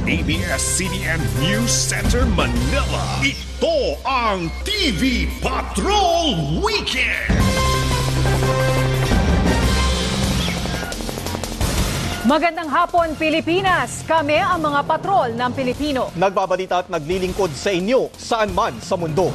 ABS-CBN News Center, Manila. Ito ang TV Patrol Weekend! Magandang hapon, Pilipinas! Kami ang mga patrol ng Pilipino. Nagbabalita at naglilingkod sa inyo saan man sa mundo.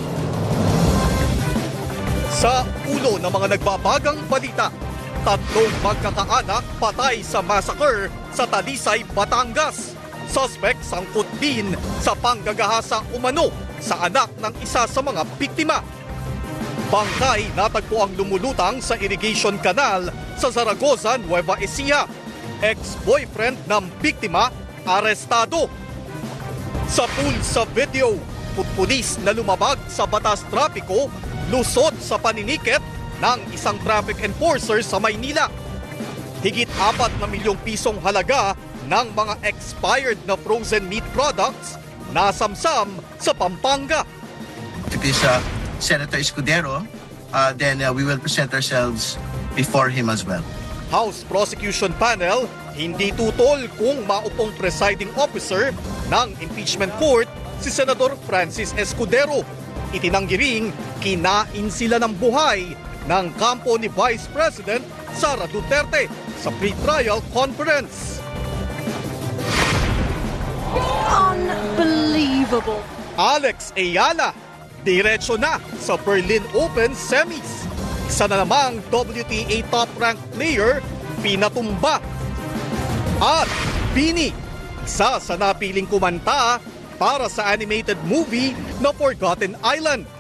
Sa ulo ng mga nagbabagang balita, 3 magkakaanak patay sa massacre sa Talisay, Batangas. Suspect sangkot din sa panggagahasa umano sa anak ng isa sa mga biktima. Bangkay natagpo ang lumulutang sa irrigation canal sa Zaragoza, Nueva Ecija. Ex-boyfriend ng biktima arestado. Sa pool sa video, pulis na lumabag sa batas trapiko, lusot sa paninikit ng isang traffic enforcer sa Maynila. Higit 4 na milyong pisong halaga ng mga expired na frozen meat products nasamsam sa Pampanga. It is Senator Escudero, then we will present ourselves before him as well. House Prosecution Panel hindi tutol kung maupong presiding officer ng impeachment court si Senador Francis Escudero. Itinanggi ring kinain sila ng buhay ng kampo ni Vice President Sara Duterte sa pre-trial conference. Unbelievable! Alex Ayala, diretso na sa Berlin Open semis. Isa na namang WTA top-ranked player pinatumba. At Bini, isa sa napiling kumanta para sa animated movie na Forgotten Island.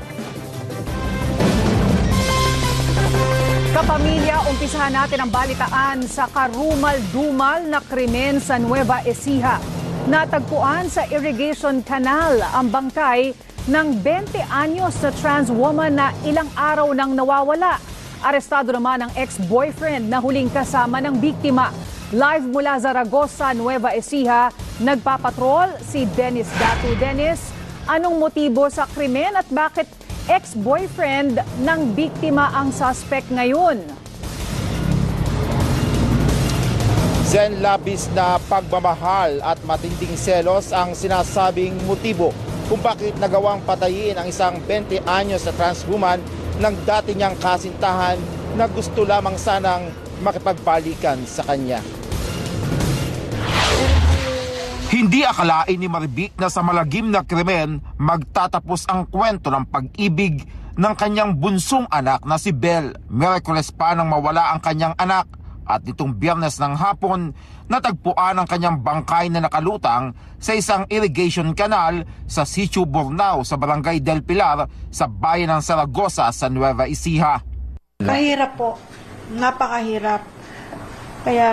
Kapamilya, umpisahan natin ang balitaan sa karumal-dumal na krimen sa Nueva Ecija. Natagpuan sa irrigation canal ang bangkay ng 20 anyos na trans woman na ilang araw nang nawawala. Arestado naman ang ex-boyfriend na huling kasama ng biktima. Live mula Zaragoza, Nueva Ecija, nagpapatrol si Dennis Datu. Dennis, anong motibo sa krimen at bakit ex-boyfriend ng biktima ang suspect ngayon? Zen, labis na pagmamahal at matinding selos ang sinasabing motibo kung bakit nagawang patayin ang isang 20 anyos na trans woman ng dati niyang kasintahan na gusto lamang sanang makipagbalikan sa kanya. Hindi akalain ni Marivic na sa malagim na krimen magtatapos ang kwento ng pag-ibig ng kanyang bunsong anak na si Belle. Miyerkules pa nang mawala ang kanyang anak at nitong Biyernes ng hapon natagpuan ang kanyang bangkay na nakalutang sa isang irrigation canal sa Sitio Bornao sa Barangay del Pilar sa bayan ng Zaragoza sa Nueva Ecija. Kahirap po, napakahirap. Kaya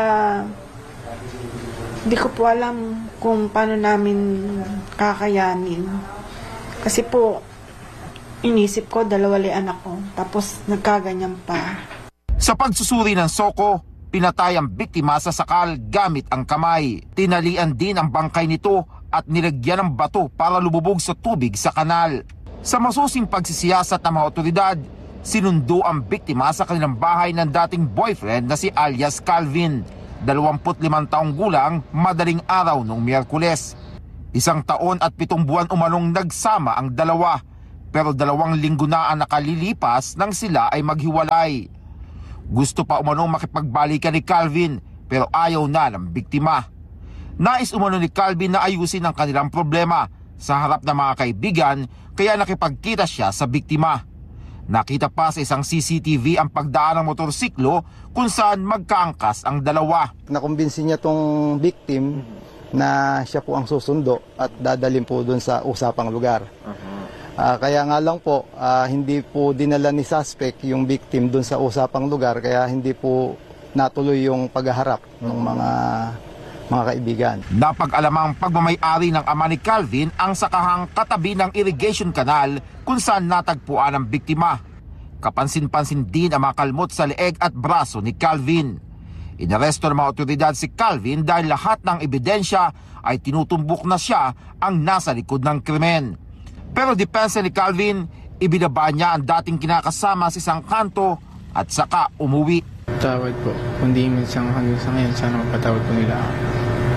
hindi ko po alam kung paano namin kakayanin. Kasi po, inisip ko, 2 anak ko, tapos nagkaganyan pa. Sa pagsusuri ng soko, pinatay ang biktima sa sakal gamit ang kamay. Tinalian din ang bangkay nito at nilagyan ng bato para lumubog sa tubig sa kanal. Sa masusing pagsisiyasat ng mga otoridad, sinundo ang biktima sa kanilang bahay ng dating boyfriend na si alias Calvin, 25 taong gulang, madaling araw noong Miyerkules. 1 taon at 7 buwan umanong nagsama ang dalawa, pero 2 linggo na ang nakalilipas nang sila ay maghiwalay. Gusto pa umanong makipagbalikan ni Calvin pero ayaw na ng biktima. Nais umano ni Calvin na ayusin ang kanilang problema sa harap ng mga kaibigan kaya nakipagkita siya sa biktima. Nakita pa sa isang CCTV ang pagdaan ng motorsiklo kung saan magkaangkas ang dalawa. Nakumbinsi niya tong victim na siya po ang susundo at dadalhin po doon sa usapang lugar. Kaya nga lang po, hindi po dinala ni suspect yung victim doon sa usapang lugar kaya hindi po natuloy yung paghaharap ng mga kaibigan. Napag-alamang pagmamay-ari ng ama ni Calvin ang sakahang katabi ng irrigation canal kung saan natagpuan ang biktima. Kapansin-pansin din ang mga kalmot sa leeg at braso ni Calvin. Inaresto ng mga otoridad si Calvin dahil lahat ng ebidensya ay tinutumbok na siya ang nasa likod ng krimen. Pero depensa ni Calvin, ibinaba niya ang dating kinakasama sa isang kanto at saka umuwi. Tawad po. Kung di man hanggang sa ngayon, sana mapatawad po nila ako.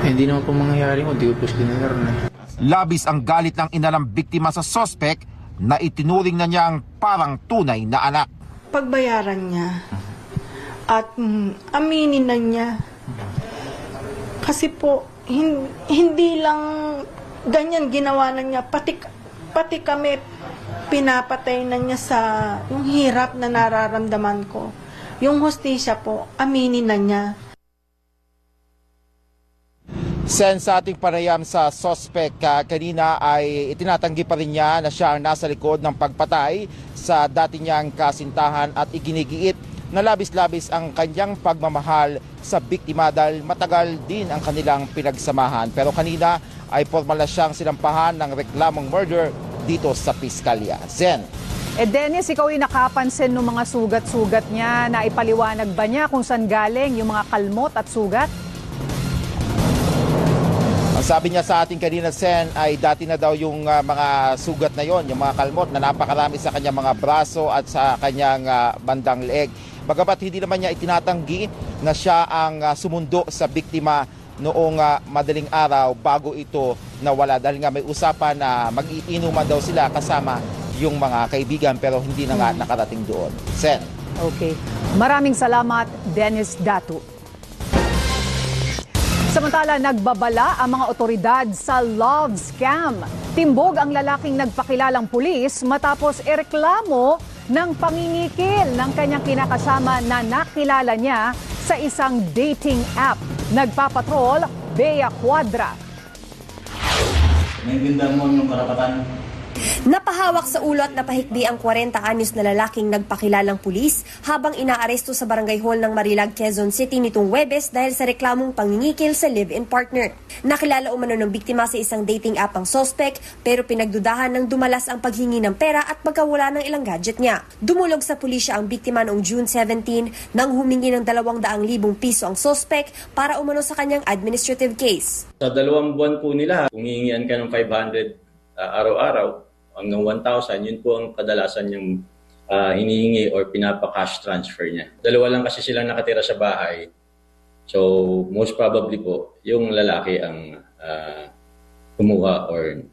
Hindi naman po mangyayari mo, di ko po sinayari. Labis ang galit ng inalang biktima sa suspect na itinuring na niyang parang tunay na anak. Pagbayaran niya at aminin na niya. Kasi po, hindi lang ganyan ginawa na niya. Pati kami, pinapatay na niya sa yung hirap na nararamdaman ko. Yung hustisya po, aminin na niya. Sen, sa ating panayam sa suspect kanina ay itinatanggi pa rin niya na siya ang nasa likod ng pagpatay sa dati niyang kasintahan at iginigiit na labis-labis ang kanyang pagmamahal sa biktima dahil matagal din ang kanilang pinagsamahan. Pero kanina ay formal na siyang sinampahan ng reklamong murder dito sa piskalya. Zen. Dennis, ikaw ay nakapansin ng mga sugat-sugat niya. Naipaliwanag ba niya kung saan galing yung mga kalmot at sugat? Ang sabi niya sa ating kanina, Sen, ay dati na daw yung mga sugat na yon, yung mga kalmot na napakarami sa kanyang mga braso at sa kanyang bandang leeg. Bagamat hindi naman niya itinatanggi na siya ang sumundo sa biktima noong madaling araw bago ito nawala. Dahil nga may usapan na mag-iinuman daw sila kasama yung mga kaibigan pero hindi na nga nakarating doon. Sen. Okay. Maraming salamat, Dennis Datu. Samantala, nagbabala ang mga otoridad sa love scam. Timbog ang lalaking nagpakilalang pulis matapos ireklamo ng pangingikil ng kanyang kinakasama na nakilala niya sa isang dating app. Nagpapatrol, Bea Cuadra. Naiintindihan mo yung karapatan. Napahawak sa ulo at napahikbi ang 40 anyos na lalaking nagpakilalang pulis habang inaaresto sa Barangay Hall ng Marilag, Quezon City nitong Huwebes dahil sa reklamong pangingikil sa live-in partner. Nakilala umano ng biktima sa isang dating app ang suspect pero pinagdudahan ng dumalas ang paghingi ng pera at pagkawala ng ilang gadget niya. Dumulog sa pulisya ang biktima noong June 17 nang humingi ng 200,000 piso ang suspect para umano sa kanyang administrative case. Sa 2 buwan po nila, kung hihingian ka ng 500 araw-araw, hanggang 1,000, yun po ang kadalasan yung hinihingi or pinapa-cash transfer niya. 2 lang kasi silang nakatira sa bahay. So, most probably po, yung lalaki ang kumuha or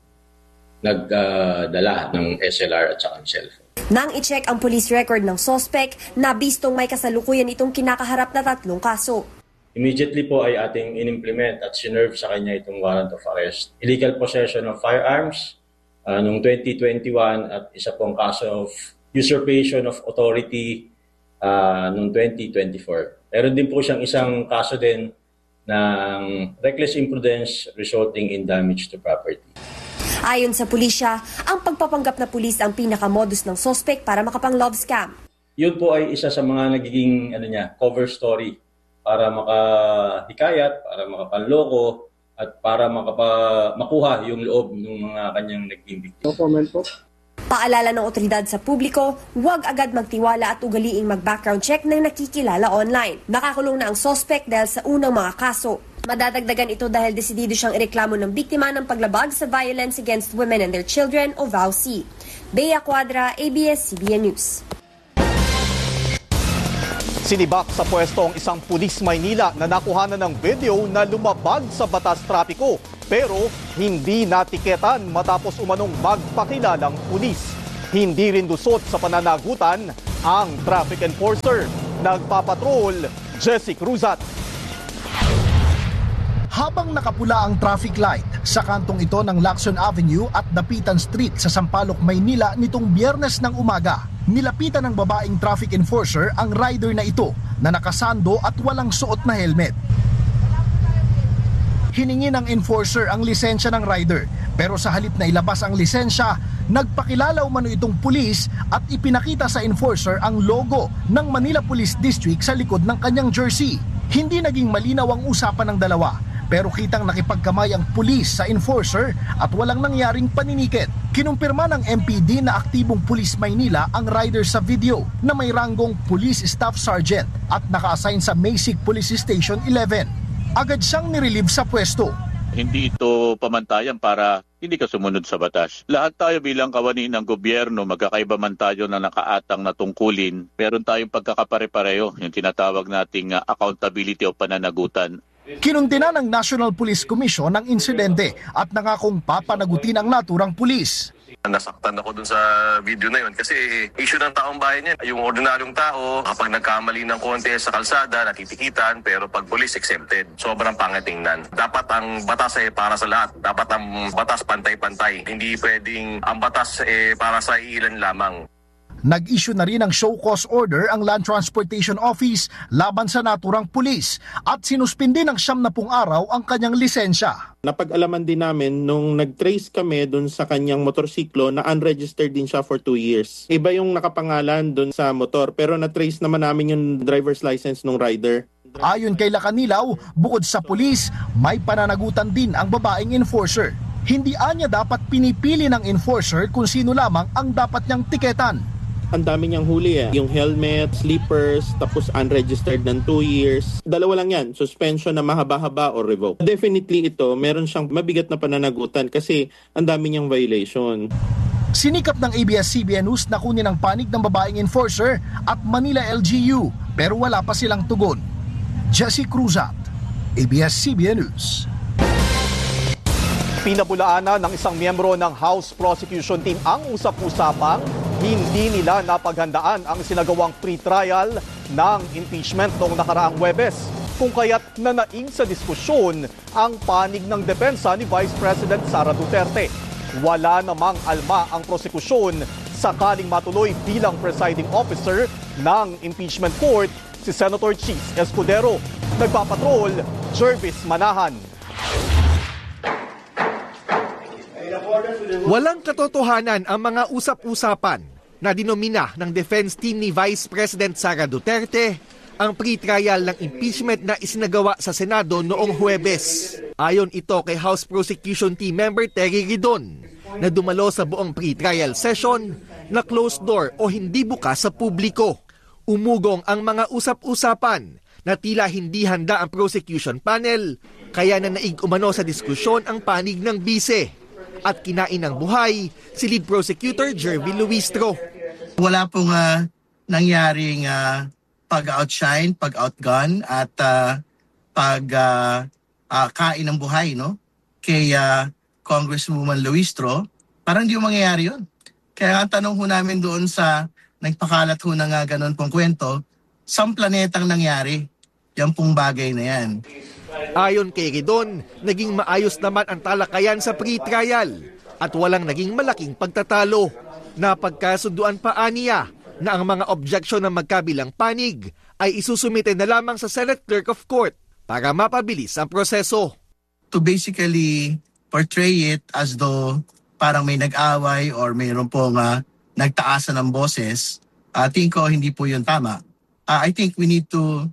nagdala ng SLR at saka ng cellphone. Nang i-check ang police record ng suspect, nabistong may kasalukuyan itong kinakaharap na 3 kaso. Immediately po ay ating in-implement at sinerve sa kanya itong warrant of arrest. Illegal possession of firearms, noong 2021 at isa pong kaso of usurpation of authority noong 2024. Meron din po siyang isang kaso din ng reckless imprudence resulting in damage to property. Ayon sa pulisya, ang pagpapanggap na pulis ang pinakamodus ng suspect para makapang-love scam. Yun po ay isa sa mga nagiging cover story para makahikayat, para makapanloko, at para makuha yung loob ng mga kanyang naging biktima. No comment po. Paalala ng otoridad sa publiko, huwag agad magtiwala at ugaliing mag-background check ng nakikilala online. Nakakulong na ang suspect dahil sa unang mga kaso. Madadagdagan ito dahil desidido siyang ireklamo ng biktima ng paglabag sa Violence Against Women and Their Children o VAUC. Bea Cuadra, ABS-CBN News. Sinibak sa pwesto ang isang pulis Maynila na nakuhanan ng video na lumabag sa batas trapiko pero hindi natiketan matapos umanong magpakilalang pulis. Hindi rin lusot sa pananagutan ang traffic enforcer. Nagpapatrol, Jesse Cruzat. Habang nakapula ang traffic light sa kantong ito ng Lacson Avenue at Dapitan Street sa Sampaloc, Maynila nitong Biyernes ng umaga, nilapitan ng babaeng traffic enforcer ang rider na ito na nakasando at walang suot na helmet. Hiningi ng enforcer ang lisensya ng rider pero sa halip na ilabas ang lisensya, nagpakilala umano itong pulis at ipinakita sa enforcer ang logo ng Manila Police District sa likod ng kanyang jersey. Hindi naging malinaw ang usapan ng dalawa pero kitang nakipagkamay ang pulis sa enforcer at walang nangyaring paninikit. Kinumpirma ng MPD na aktibong Pulis Maynila ang rider sa video na may ranggong Police Staff Sergeant at naka-assign sa Maysig Police Station 11. Agad siyang nirelieve sa pwesto. Hindi ito pamantayan para hindi ka sumunod sa batas. Lahat tayo bilang kawani ng gobyerno, magkakaiba man tayo na nakaatang na tungkulin, meron tayong pagkakapare-pareho, yung tinatawag nating accountability o pananagutan. Kinundina ng National Police Commission ang insidente at nangakong papanagutin ang naturang pulis. Nasaktan ako dun sa video na yun kasi issue ng taong bayan yan. Yung ordinaryong tao, kapag nagkamali ng konti sa kalsada, natitikitan, pero pag police exempted, sobrang pangit tingnan. Dapat ang batas para sa lahat. Dapat ang batas pantay-pantay. Hindi pwedeng ang batas para sa ilan lamang. Nag-issue na rin ng show cause order ang Land Transportation Office laban sa naturang pulis at sinuspindi ng 70 araw ang kanyang lisensya. Napag-alaman din namin nung nag-trace kami dun sa kanyang motorsiklo na unregistered din siya for 2 years. Iba yung nakapangalan dun sa motor pero na-trace naman namin yung driver's license ng rider. Ayon kay Lacanilaw, bukod sa pulis, may pananagutan din ang babaeng enforcer. Hindi anya dapat pinipili ng enforcer kung sino lamang ang dapat niyang tiketan. Ang dami niyang huli yung helmet, sleepers, tapos unregistered ng 2 years. Dalawa lang yan, suspension na mahaba-haba or revoke. Definitely ito, meron siyang mabigat na pananagutan kasi ang dami niyang violation. Sinikap ng ABS-CBN News na kunin ang panig ng babaeng enforcer at Manila LGU pero wala pa silang tugon. Jesse Cruzat, ABS-CBN News. Pinabulaanan ng isang miyembro ng House Prosecution Team ang usap-usapang hindi nila napaghandaan ang sinagawang pre-trial ng impeachment noong nakaraang Huwebes, kung kaya't nanaing sa diskusyon ang panig ng depensa ni Vice President Sara Duterte. Wala namang alma ang prosekusyon sakaling matuloy bilang presiding officer ng impeachment court si Senator Chis Escudero. Nagpapatrol, Jervis Manahan. Walang katotohanan ang mga usap-usapan na dinomina ng defense team ni Vice President Sara Duterte ang pre-trial ng impeachment na isinagawa sa Senado noong Huwebes. Ayon ito kay House Prosecution Team member Terry Ridon na dumalo sa buong pre-trial session na closed door o hindi bukas sa publiko. Umugong ang mga usap-usapan na tila hindi handa ang prosecution panel kaya nanaig umano sa diskusyon ang panig ng bise. At kinain ng buhay si lead prosecutor Jervy Luistro. Wala pong nangyaring pag-outshine, pag-outgun at kain ng buhay kay Congresswoman Luistro. Parang di mangyayari yun. Kaya ang tanong ho namin doon sa nagpakalat ho na nga ganun pong kwento, saan planetang nangyari? Yan pong bagay na yan. Ayon kay Ridon, naging maayos naman ang talakayan sa pre-trial at walang naging malaking pagtatalo. Napagkasunduan pa aniya na ang mga objeksyon ng magkabilang panig ay isusumite na lamang sa Senate Clerk of Court para mapabilis ang proseso. To basically portray it as though parang may nag-away or mayroon pong nagtaasan ng boses, tingin ko hindi po yun tama. I think we need to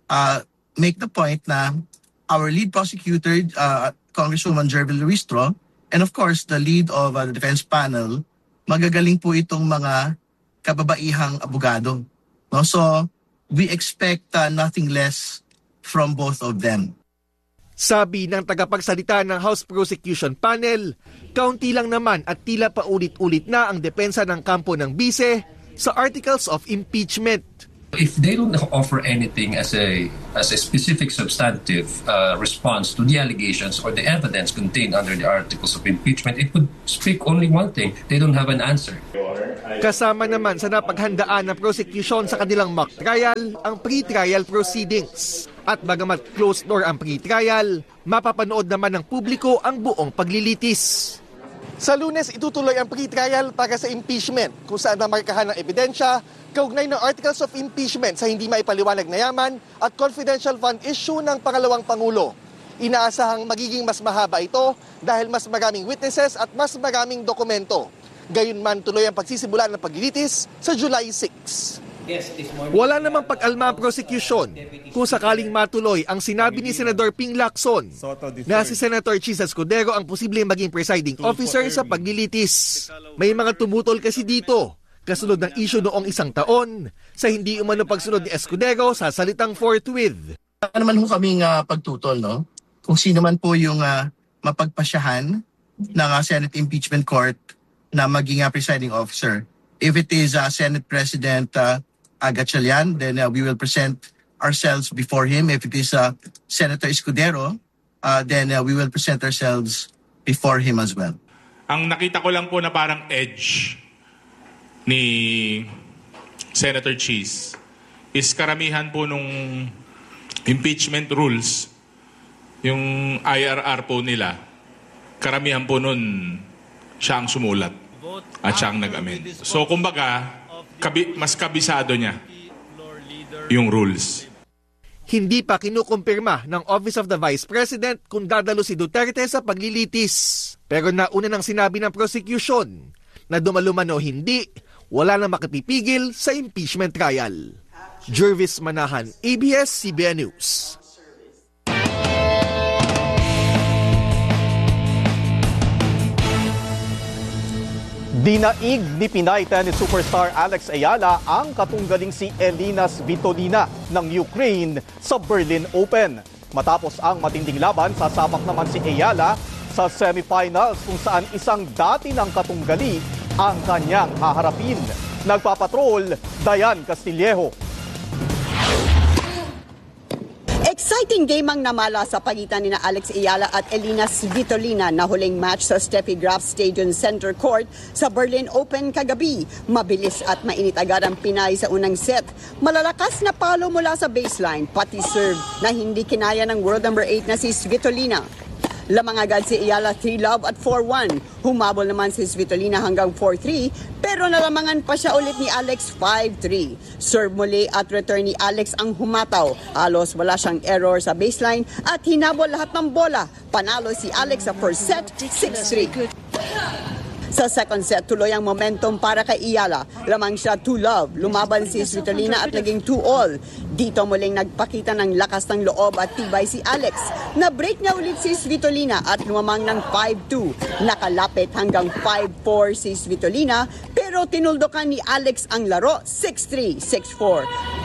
make the point na our lead prosecutor, Congresswoman Jervy Luistro, and of course, the lead of the defense panel, magagaling po itong mga kababaihang abogado. So, we expect nothing less from both of them. Sabi ng tagapagsalita ng House Prosecution Panel, kaunti lang naman at tila paulit-ulit na ang depensa ng kampo ng bise sa articles of impeachment. If they don't offer anything as a specific substantive response to the allegations or the evidence contained under the articles of impeachment, it would speak only one thing. They don't have an answer. Kasama naman sa napaghandaan ng prosecution sa kanilang mock trial ang pre-trial proceedings. At bagamat closed door ang pre-trial, mapapanood naman ng publiko ang buong paglilitis. Sa Lunes, itutuloy ang pre-trial para sa impeachment kung saan namarkahan ng ebidensya kaugnay ng articles of impeachment sa hindi maipaliwanag na yaman at confidential fund issue ng pangalawang Pangulo. Inaasahang magiging mas mahaba ito dahil mas maraming witnesses at mas maraming dokumento. Gayunman tuloy ang pagsisimulan ng paglilitis sa July 6. Wala namang pag-alma ang prosecution kung sakaling matuloy ang sinabi ni Senador Ping Lacson na si Senator Chis Escudero ang posibleng maging presiding officer sa paglilitis. May mga tumutol kasi dito kasunod ng issue noong 1 taon sa hindi umano pagsunod ni Escudero sa salitang forthwith. Ano naman ho kaming pagtutol, kung sino man po yung mapagpasyahan ng Senate Impeachment Court na maging presiding officer. If it is Senate President Gatchalian, then we will present ourselves before him. If it is Senator Escudero, then we will present ourselves before him as well. Ang nakita ko lang po na parang edge ni Senator Cheese is karamihan po nung impeachment rules, yung IRR po nila, karamihan po nun siya ang sumulat at siya ang nag-amend. So kumbaga, mas kabisado niya yung rules. Hindi pa kinukumpirma ng Office of the Vice President kung dadalo si Duterte sa paglilitis. Pero nauna nang sinabi ng prosecution na dumaluman o hindi, wala nang makapipigil sa impeachment trial. Jervis Manahan, ABS-CBN News. Dinaig ni Pinay tennis superstar Alex Ayala ang katunggaling si Elina Svitolina ng Ukraine sa Berlin Open. Matapos ang matinding laban, sasabak naman si Ayala sa semifinals kung saan isang dati ng katunggali ang kanyang haharapin. Nagpapatrol, Dayan Castillejo. Exciting game ang namala sa pagitan ni Alex Ayala at Elina Svitolina na huling match sa Steffi Graf Stadium Center Court sa Berlin Open kagabi. Mabilis at mainit agad ang Pinay sa unang set. Malalakas na palo mula sa baseline, pati serve na hindi kinaya ng world number 8 na si Svitolina. Lamang agad si Ayala 3-love at 4-1. Humabol naman si Svitolina hanggang 4-3 pero nalamangan pa siya ulit ni Alex 5-3. Serve muli at return ni Alex ang humataw. Halos wala siyang error sa baseline at hinabol lahat ng bola. Panalo si Alex sa first set, 6-3. Sa second set, tuloy ang momentum para kay Ayala. Lamang siya 2-love. Lumaban si Svitolina at naging 2-all. Dito muling nagpakita ng lakas ng loob at tibay si Alex. Na-break niya ulit si Svitolina at lumamang ng 5-2. Nakalapit hanggang 5-4 si Svitolina pero tinuldokan ni Alex ang laro 6-3, 6-4.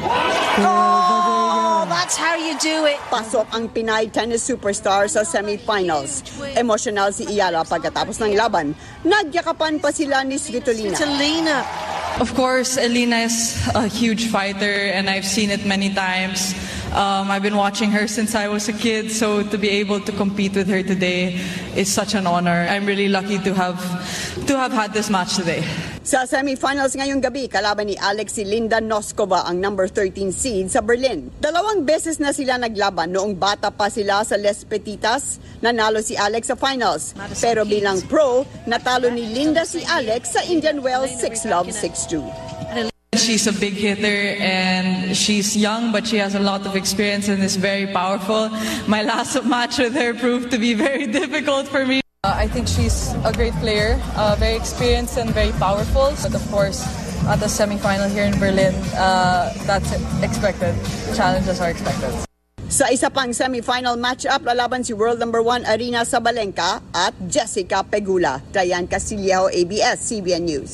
Oh, that's how you do it. Pasok ang Pinay tennis superstar sa semifinals. Emotional si Ayala pagkatapos ng laban. Nagyakapan pa sila ni Svitolina. Of course, Elina is a huge fighter and I've seen it many times. I've been watching her since I was a kid, so to be able to compete with her today is such an honor. I'm really lucky to have had this match today. Sa semifinals ngayong gabi, kalaban ni Alex si Linda Noskova, ang number 13 seed sa Berlin. 2 beses na sila naglaban noong bata pa sila sa Les Petitas. Nanalo si Alex sa finals. Pero bilang pro, natalo ni Linda si Alex sa Indian Wells 6-love, 6-2. She's a big hitter and she's young but she has a lot of experience and is very powerful. My last match with her proved to be very difficult for me. I think she's a great player, very experienced and very powerful. But of course, at the semifinal here in Berlin, that's expected. Challenges are expected. Sa isa pang semifinal match-up, lalaban si world number 1 Aryna Sabalenka at Jessica Pegula. Dayan Castillejo, ABS-CBN News.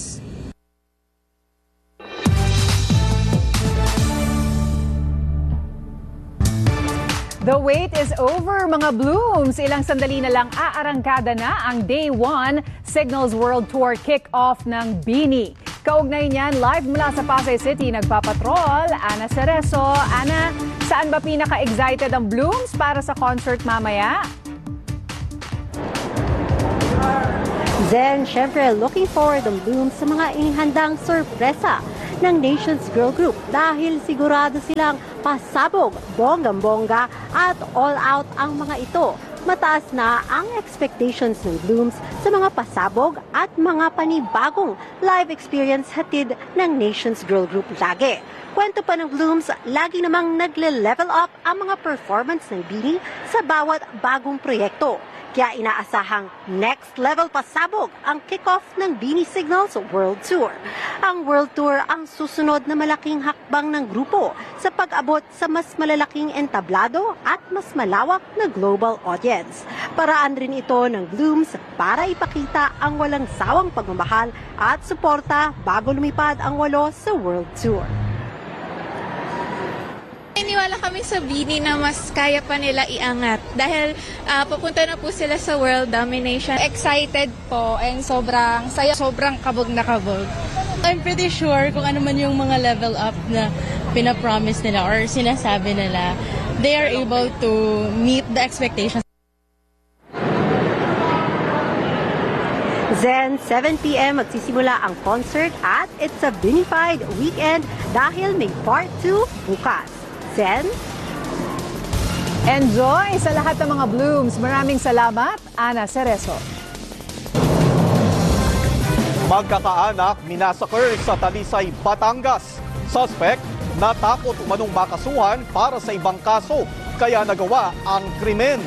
The wait is over, mga Blooms. Ilang sandali na lang aarangkada na ang Day 1 Signals World Tour kick-off ng BINI. Kaugnay niyan, live mula sa Pasay City, nagpapatrol, Ana Cerezo. Ana, saan ba pinaka-excited ang Blooms para sa concert mamaya? Then, syempre, looking forward ang Blooms sa mga inihandang sorpresa ng Nations Girl Group dahil sigurado silang pasabog, bonggang-bongga at all-out ang mga ito. Mataas na ang expectations ng Blooms sa mga pasabog at mga panibagong live experience hatid ng Nations Girl Group lagi. Kwento pa ng Blooms, lagi namang nagle-level up ang mga performance ng BINI sa bawat bagong proyekto. Kaya inaasahang next level pasabog ang kickoff ng BINI Signals World Tour. Ang World Tour ang susunod na malaking hakbang ng grupo sa pag-abot sa mas malalaking entablado at mas malawak na global audience. Paraan rin ito ng Blooms para ipakita ang walang sawang pagmamahal at suporta bago lumipad ang 8 sa World Tour. Iniwala kami sa BINI na mas kaya pa nila iangat dahil papunta na po sila sa world domination. Excited po and sobrang saya, sobrang kabog na kabog. I'm pretty sure kung ano man yung mga level up na pinapromise nila or sinasabi nila, they are able to meet the expectations. Zen, 7 p.m. magsisimula ang concert at it's a binified weekend dahil may part 2 bukas. Zen? Enjoy sa lahat ng mga blooms. Maraming salamat, Ana Cerezo. Magkakaanak minasakir sa Talisay, Batangas. Suspect, natakot umanong makasuhan para sa ibang kaso, kaya nagawa ang krimen.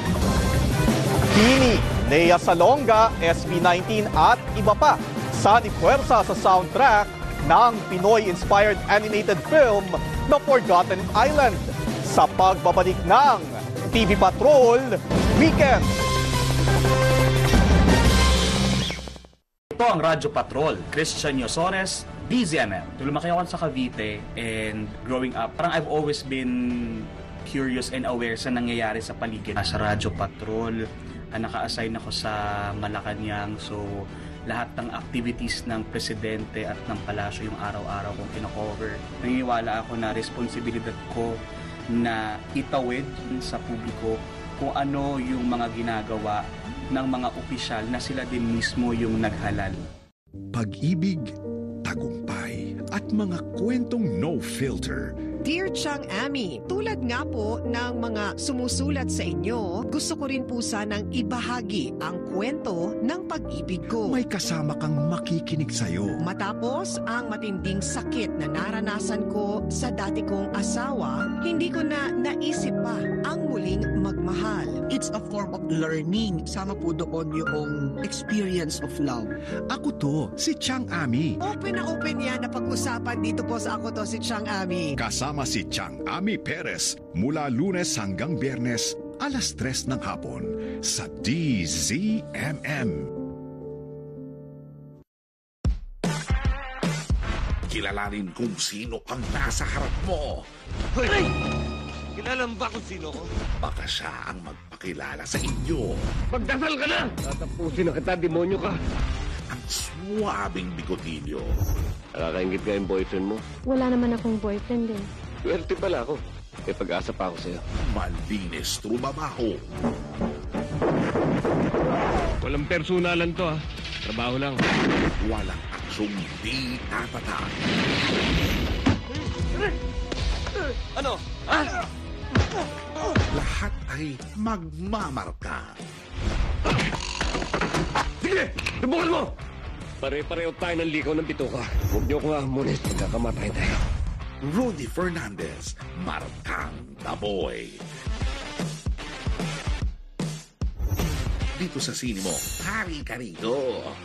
Bini, Lea Salonga, SB19 at iba pa sanipuwersa sa soundtrack ng Pinoy-inspired animated film na Forgotten Island sa pagbabalik ng TV Patrol Weekend. Ito ang Radyo Patrol, Christian Yosones, DZMM. Lumaki ako sa Cavite and growing up, parang I've always been curious and aware sa nangyayari sa paligid. Sa Radyo Patrol, naka-assign ako sa Malacanang, so lahat ng activities ng presidente at ng palasyo yung araw-araw kong kino-cover. Naniniwala ako na responsibilidad ko na itawid sa publiko kung ano yung mga ginagawa ng mga opisyal na sila din mismo yung naghalal. Pag-ibig, tagumpay, at mga kwentong no filter. Dear Chang Ami, tulad nga po ng mga sumusulat sa inyo, gusto ko rin po sanang ibahagi ang kwento ng pag-ibig ko. May kasama kang makikinig sa'yo. Matapos ang matinding sakit na naranasan ko sa dati kong asawa, hindi ko na naisip pa ang muling magmahal. It's a form of learning. Sama po doon yung experience of love. Ako to, si Chang Ami. Open na open yan na pag-usapan dito po sa Ako To, si Chang Ami. Kasama si Chang Ami Perez mula Lunes hanggang Biyernes, alas 3 ng hapon sa DZMM. Kilalanin kung sino ang nasa harap mo. Hoy! Kilala mo ba kung sino ko? Baka siya ang magpakilala sa inyo. Magdasal ka na! Tatapusin na kita, demonyo ka. Ang suwabing bigotilyo. Nakakaingit ka yung boyfriend mo? Wala naman akong boyfriend eh. Swerte pala ako. May pag-asa pa ako sa'yo. Malinis trumabaho. Walang personalan to, ha? Trabaho lang. Walang aksyong di tatatak. Ano? Ha? Lahat ay magmamarka. Sige! Subukan mo! Pare-pareho tayo ng likaw ng bituka. Huwag niyo kong ahamunin. Magkakamatay tayo. Rudy Fernandez, Markang Taboy. Dito sa sine mo, hari ka rito.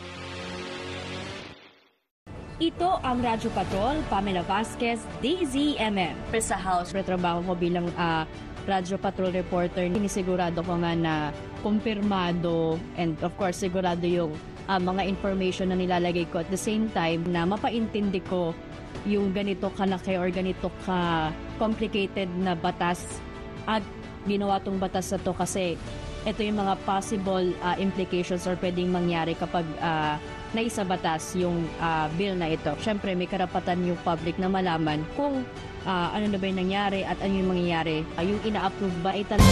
Ito ang Radyo Patrol, Pamela Vasquez, DZMM. Sa house, retrabaho ko bilang Radyo Patrol reporter. Sinisigurado ko nga na kumpirmado and of course sigurado yung mga information na nilalagay ko. At the same time na mapaintindi ko yung ganito kalaki or ganito ka complicated na batas at ginawa tong batas na to kasi ito yung mga possible implications or pwedeng mangyari kapag naisa batas yung bill na ito. Siyempre may karapatan yung public na malaman kung ano na ba yung nangyari at ano yung mangyayari. Yung ina-approve ba ay talaga.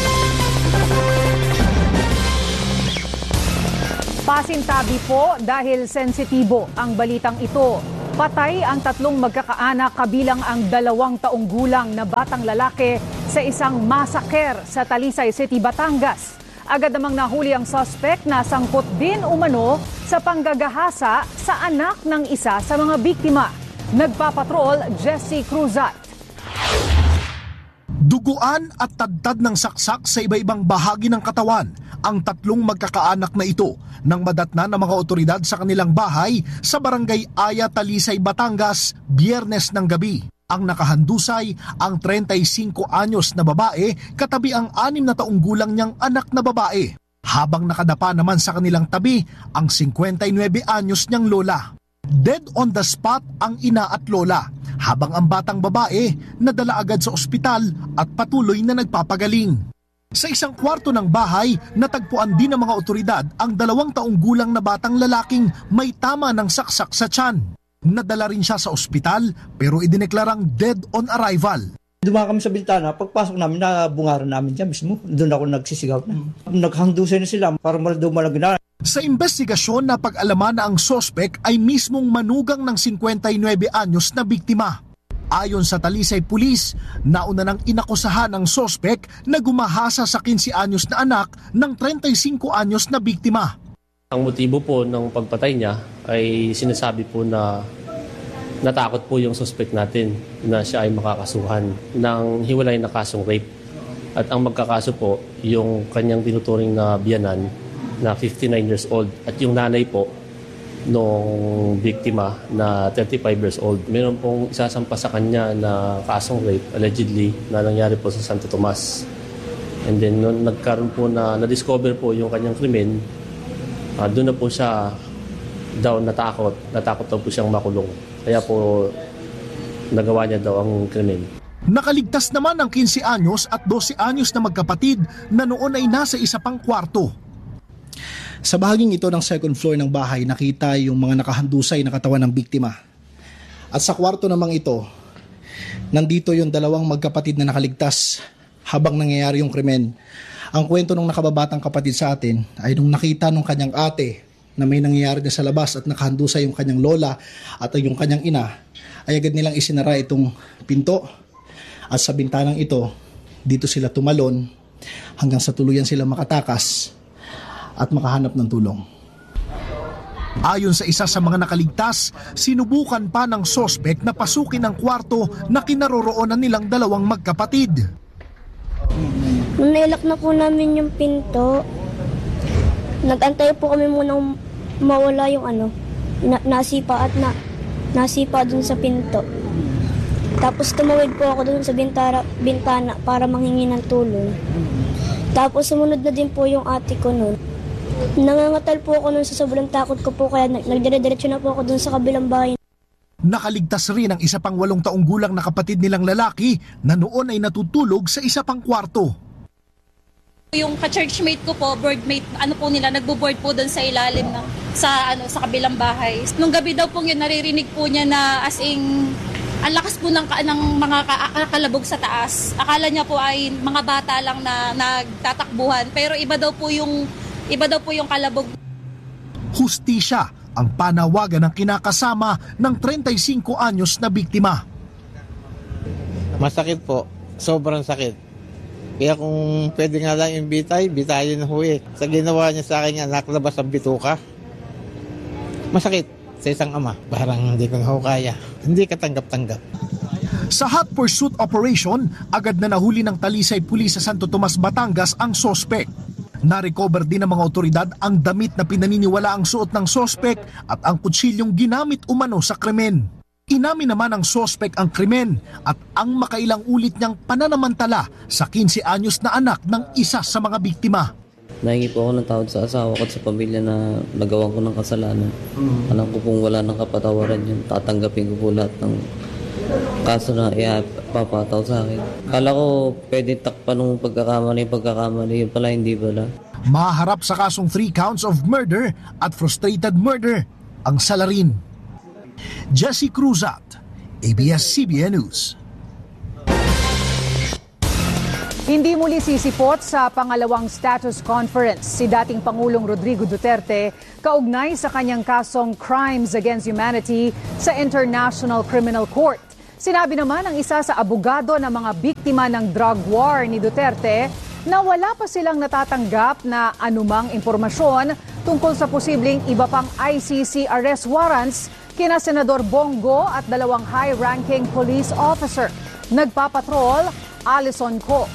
Pasintabi po dahil sensitibo ang balitang ito. Patay ang 3 magkakaanak kabilang ang 2 taong gulang na batang lalaki sa isang masaker sa Talisay City, Batangas. Agad namang nahuli ang suspect na sangkot din umano sa panggagahasa sa anak ng isa sa mga biktima. Nagpapatrol, Jesse Cruzat. Duguan at tadtad ng saksak sa iba-ibang bahagi ng katawan ang 3 magkakaanak na ito nang madatnan ng mga otoridad sa kanilang bahay sa Barangay Aya, Talisay, Batangas, Biyernes ng gabi. Ang nakahandusay ang 35 anyos na babae katabi ang 6 na taong gulang niyang anak na babae. Habang nakadapa naman sa kanilang tabi ang 59 anyos niyang lola. Dead on the spot ang ina at lola, habang ang batang babae nadala agad sa ospital at patuloy na nagpapagaling. Sa isang kwarto ng bahay, natagpuan din ng mga otoridad ang 2 taong gulang na batang lalaking may tama ng saksak sa tiyan. Nadala rin siya sa ospital pero idineklarang dead on arrival. Dumaan kami sa bintana, pagpasok namin, nabungaran namin dyan mismo. Doon ako nagsisigaw na. Naghangdusay na sila para dumalag na. Sa investigasyon, napag-alaman na ang sospek ay mismong manugang ng 59 anyos na biktima. Ayon sa Talisay Police, nauna nang inakusahan ng sospek na gumahasa sa 15 anyos na anak ng 35 anyos na biktima. Ang motibo po ng pagpatay niya ay sinasabi po na natakot po yung suspect natin na siya ay makakasuhan ng hiwalay na kasong rape. At ang magkakaso po, yung kanyang tinuturing na biyanan na 59 years old at yung nanay po nung biktima na 35 years old. Meron pong isasampa sa kanya na kasong rape, allegedly, na nangyari po sa Santo Tomas. And then, nung nagkaroon po na-discover po yung kanyang krimen, doon na po siya daw natakot daw po siyang makulong. Kaya po, nagawa niya daw ang krimen. Nakaligtas naman ang 15 anyos at 12 anyos na magkapatid na noon ay nasa isa pang kwarto. Sa bahaging ito ng second floor ng bahay, nakita yung mga nakahandusay na katawan ng biktima. At sa kwarto namang ito, nandito yung dalawang magkapatid na nakaligtas habang nangyayari yung krimen. Ang kwento ng nakababatang kapatid sa atin ay nung nakita nung kanyang ate na may nangyayari na sa labas at nakahandusay yung kanyang lola at yung kanyang ina, ay agad nilang isinara itong pinto. At sa bintanang ito, dito sila tumalon hanggang sa tuluyan sila makatakas at makahanap ng tulong. Ayon sa isa sa mga nakaligtas, sinubukan pa ng sospek na pasukin ang kwarto na kinaroroonan nilang dalawang magkapatid. Nung nailak na po namin yung pinto, nag-antay po kami munang mawala yung nasipa dun sa pinto. Tapos tumawid po ako dun sa bintana para manghingi ng tulong. Tapos sumunod na din po yung ate ko nun. Nangangatal po ako nun sa sobrang takot ko po, kaya nagdire-diretso na po ako dun sa kabilang bahay. Nakaligtas rin ang isa pang 8 taong gulang na kapatid nilang lalaki na noon ay natutulog sa isa pang kwarto. Yung ka-churchmate ko po, boardmate, nila, nagbo-board po doon sa ilalim sa kabilang bahay. Nung gabi daw po yun, naririnig po niya na ang lakas po ng mga kalabog sa taas. Akala niya po ay mga bata lang na nagtatakbuhan, pero iba daw po yung kalabog. Hustisya ang panawagan ng kinakasama ng 35 anyos na biktima. Masakit po, sobrang sakit. Kaya kung pwede nga lang yung bitayin na huwi. Sa ginawa niya sa akin, naklabas ang bituka. Masakit sa isang ama. Parang hindi ko na kaya. Hindi katanggap-tanggap. Sa hot pursuit operation, agad na nahuli ng Talisay Police sa Santo Tomas, Batangas ang sospek. Na-recover din ng mga otoridad ang damit na pinaniniwala ang suot ng sospek at ang kutsilyong ginamit umano sa krimen. Inamin naman ng sospek ang krimen at ang makailang ulit niyang pananamantala sa 15 anyos na anak ng isa sa mga biktima. Nahingi po ako ng tawad sa asawa ko at sa pamilya na nagawa ko ng kasalanan. Alam ko pong wala nang kapatawaran yun. Tatanggapin ko po lahat ng kaso na papataw sa akin. Kala ko pwede takpan ng pagkakamali. Yun pala, hindi pala. Maharap sa kasong 3 counts of murder at frustrated murder ang salarin. Jesse Cruzat, ABS-CBN News. Hindi muli sisipot sa pangalawang status conference si dating Pangulong Rodrigo Duterte kaugnay sa kanyang kasong Crimes Against Humanity sa International Criminal Court. Sinabi naman ng isa sa abogado ng mga biktima ng drug war ni Duterte na wala pa silang natatanggap na anumang impormasyon tungkol sa posibleng iba pang ICC arrest warrants kina Senador Bongo at 2 high-ranking police officer. Nagpapatrol, Alison Co.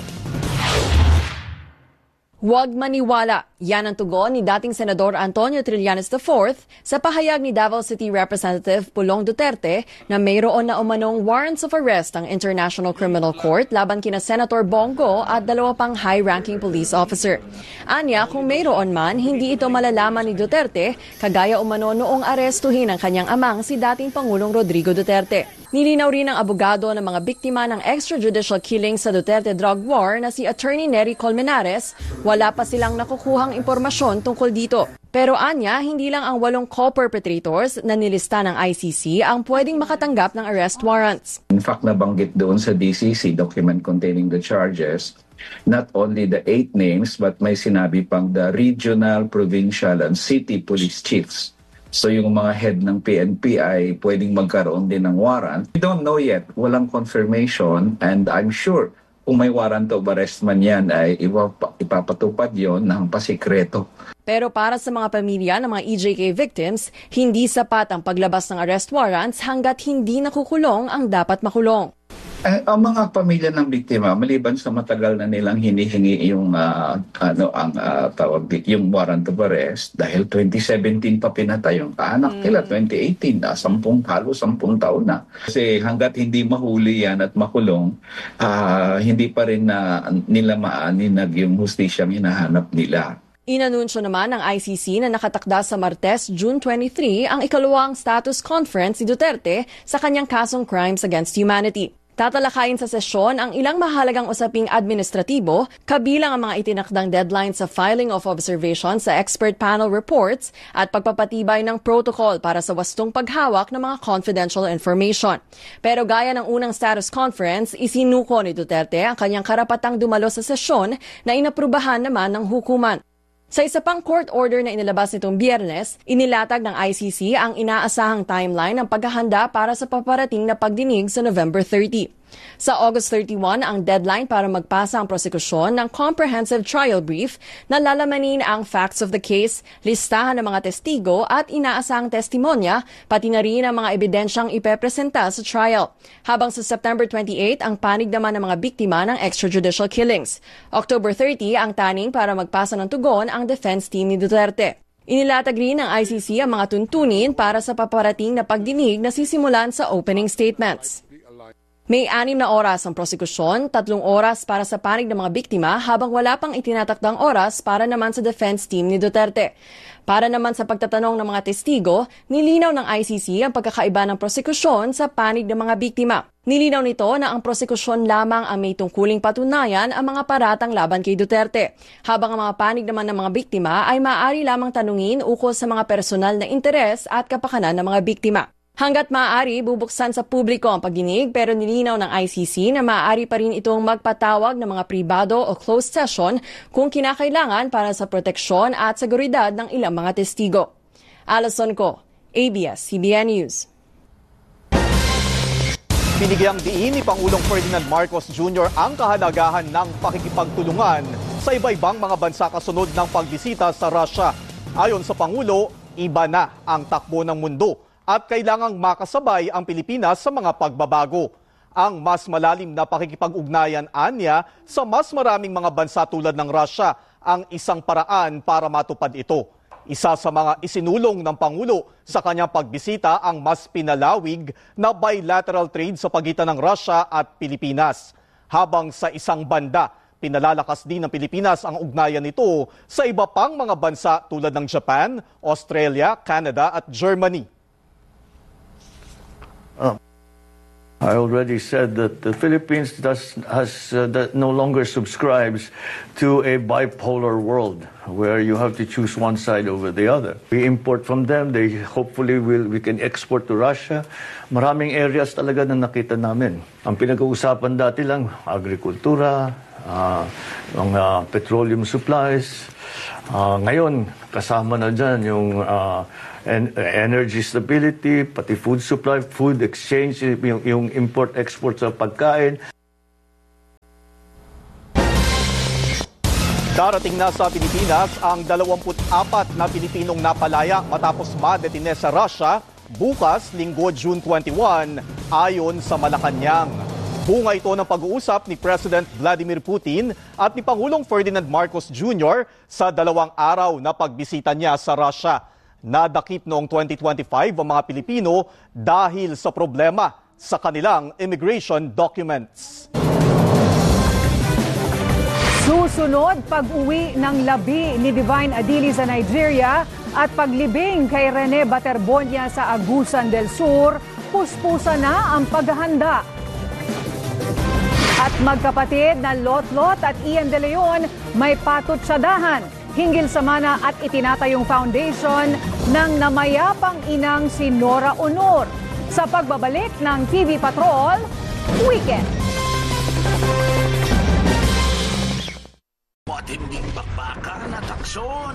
Huwag maniwala. Yan ang tugon ni dating Senador Antonio Trillanes IV sa pahayag ni Davao City Representative Pulong Duterte na mayroon na umanong warrants of arrest ang International Criminal Court laban kina Senator Bongo at 2 pang high-ranking police officer. Anya, kung mayroon man, hindi ito malalaman ni Duterte, kagaya umano noong arestuhin ang kanyang amang si dating Pangulong Rodrigo Duterte. Nilinaw rin ng abogado ng mga biktima ng extrajudicial killing sa Duterte drug war na si Attorney Nery Colmenares, wala pa silang nakukuhang impormasyon tungkol dito. Pero anya, hindi lang ang 8 co-perpetrators na nilista ng ICC ang pwedeng makatanggap ng arrest warrants. In fact, nabanggit doon sa DCC, document containing the charges, not only the 8 names but may sinabi pang the regional, provincial, and city police chiefs. So yung mga head ng PNP ay pwedeng magkaroon din ng warrant. We don't know yet, walang confirmation, and I'm sure kung may warrant of arrest man yan ay ipapatupad yon ng pasikreto. Pero para sa mga pamilya ng mga EJK victims, hindi sapat ang paglabas ng arrest warrants hanggat hindi nakukulong ang dapat makulong. Ang mga pamilya ng biktima, maliban sa matagal na nilang hinihingi yung yung warrant of arrest dahil 2017 pa pinatay yung kaanak nila, 2018 na, halos 10 taon na. Kasi hanggat hindi mahuli yan at makulong, hindi pa rin nila maaninag yung hustisyang hinahanap nila. Inanunsyo naman ng ICC na nakatakda sa Martes, June 23, ang ikalawang status conference ni Duterte sa kanyang kasong crimes against humanity. Tatalakayin sa sesyon ang ilang mahalagang usaping administratibo, kabilang ang mga itinakdang deadline sa filing of observations sa expert panel reports at pagpapatibay ng protocol para sa wastong paghawak ng mga confidential information. Pero gaya ng unang status conference, isinuko ni Duterte ang kanyang karapatang dumalo sa sesyon na inaprubahan naman ng hukuman. Sa isa pang court order na inilabas nitong Biyernes, inilatag ng ICC ang inaasahang timeline ng paghahanda para sa paparating na pagdinig sa November 30. Sa August 31, ang deadline para magpasa ang prosekusyon ng comprehensive trial brief na lalamanin ang facts of the case, listahan ng mga testigo at inaasahang testimonya, pati na rin ang mga ebidensyang ipepresenta sa trial. Habang sa September 28, ang panig naman ng mga biktima ng extrajudicial killings. October 30, ang taning para magpasa ng tugon ang defense team ni Duterte. Inilatag rin ng ICC ang mga tuntunin para sa paparating na pagdinig na sisimulan sa opening statements. May 6 na oras ang prosekusyon, 3 oras para sa panig ng mga biktima habang wala pang itinatakdang oras para naman sa defense team ni Duterte. Para naman sa pagtatanong ng mga testigo, nilinaw ng ICC ang pagkakaiba ng prosekusyon sa panig ng mga biktima. Nilinaw nito na ang prosekusyon lamang ang may tungkuling patunayan ang mga paratang laban kay Duterte, habang ang mga panig naman ng mga biktima ay maaari lamang tanungin ukol sa mga personal na interes at kapakanan ng mga biktima. Hanggat maaari, bubuksan sa publiko ang pagdinig pero nilinaw ng ICC na maaari pa rin itong magpatawag ng mga pribado o closed session kung kinakailangan para sa proteksyon at seguridad ng ilang mga testigo. Alison Ko, ABS-CBN News. Binigyang diin ni Pangulong Ferdinand Marcos Jr. ang kahalagahan ng pakikipagtulungan sa iba-ibang mga bansa kasunod ng pagbisita sa Russia. Ayon sa Pangulo, iba na ang takbo ng mundo at kailangang makasabay ang Pilipinas sa mga pagbabago. Ang mas malalim na pakikipag-ugnayan anya sa mas maraming mga bansa tulad ng Russia ang isang paraan para matupad ito. Isa sa mga isinulong ng Pangulo sa kanyang pagbisita ang mas pinalawig na bilateral trade sa pagitan ng Russia at Pilipinas. Habang sa isang banda, pinalalakas din ng Pilipinas ang ugnayan nito sa iba pang mga bansa tulad ng Japan, Australia, Canada at Germany. I already said that the Philippines no longer subscribes to a bipolar world where you have to choose one side over the other. We import from them, hopefully we can export to Russia. Maraming areas talaga na nakita namin. Ang pinag-uusapan dati lang, agrikultura, mga petroleum supplies. Ngayon, kasama na dyan yung energy stability, pati food supply, food exchange, yung import-export sa pagkain. Darating na sa Pilipinas ang 24 na Pilipinong napalaya matapos madetine sa Russia bukas, Linggo, June 21, ayon sa Malacanang. Bunga ito ng pag-uusap ni President Vladimir Putin at ni Pangulong Ferdinand Marcos Jr. sa 2 araw na pagbisita niya sa Russia. Nadakip noong 2025 ang mga Pilipino dahil sa problema sa kanilang immigration documents. Susunod, pag-uwi ng labi ni Divine Adili sa Nigeria at paglibing kay Rene Baterbonia sa Agusan del Sur, puspusa na ang paghahanda. At magkapatid na Lot at Ian De Leon may patutsadahan hinggil sa mana at itinatayong foundation ng namayapang inang si Nora Honor sa pagbabalik ng TV Patrol Weekend. Matinding bakbakan at aksyon.